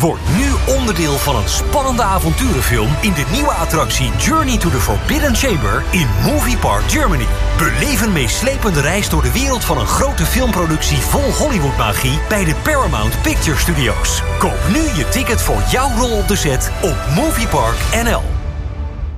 Word nu onderdeel van een spannende avonturenfilm in de nieuwe attractie Journey to the Forbidden Chamber in Movie Park Germany. Beleef een meeslepende reis door de wereld van een grote filmproductie vol Hollywood-magie bij de Paramount Picture Studios. Koop nu je ticket voor jouw rol op de set op Movie Park NL.